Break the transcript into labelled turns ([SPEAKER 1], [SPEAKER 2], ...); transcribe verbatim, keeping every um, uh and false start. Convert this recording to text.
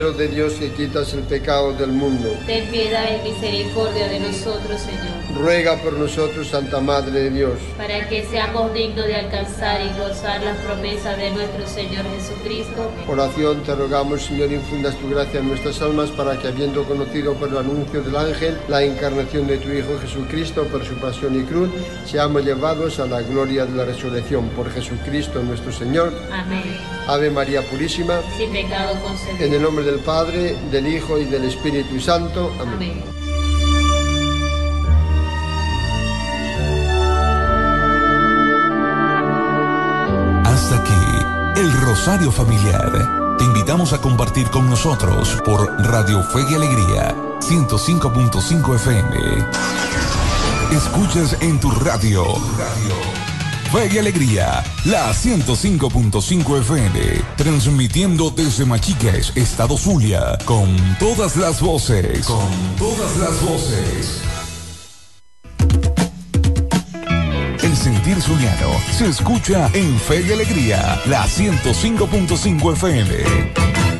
[SPEAKER 1] de Dios, que quitas el pecado del mundo,
[SPEAKER 2] ten piedad y misericordia de nosotros, Señor.
[SPEAKER 1] ruega por nosotros, Santa Madre de Dios,
[SPEAKER 2] para que seamos dignos de alcanzar y gozar las promesas de nuestro Señor Jesucristo.
[SPEAKER 1] Oración, te rogamos, Señor, infundas tu gracia en nuestras almas, para que, habiendo conocido por el anuncio del ángel la encarnación de tu Hijo Jesucristo por su pasión y cruz, seamos llevados a la gloria de la resurrección. Por Jesucristo nuestro Señor.
[SPEAKER 2] Amén.
[SPEAKER 1] Ave María Purísima,
[SPEAKER 2] sin pecado concebido.
[SPEAKER 1] En el nombre del Padre, del Hijo y del Espíritu Santo. Amén. Amén.
[SPEAKER 3] Hasta aquí el Rosario Familiar. Te invitamos a compartir con nosotros por Radio Fe y Alegría ciento cinco punto cinco F M. Escuchas en tu radio, radio Fe y Alegría, la ciento cinco punto cinco F M, transmitiendo desde Machiques, Estado Zulia, con todas las voces, con todas las voces. El sentir zuliano se escucha en Fe y Alegría, la ciento cinco punto cinco F M.